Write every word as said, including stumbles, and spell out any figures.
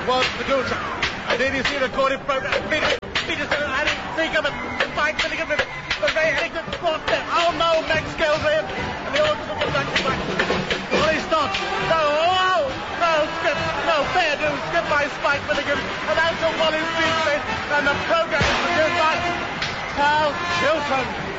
was Medusa. And then you see the recorded program. Peter, Peterson and Harry Seacombe and Mike Milligan with the very Harrington sport there. Oh no, Max Scales in. And the order of the back to back. Well, he stops. No, oh, no, skip. No, fair do. Skip by Spike Milligan. And out to Wally's feet. And the program is produced by Carl Chilton.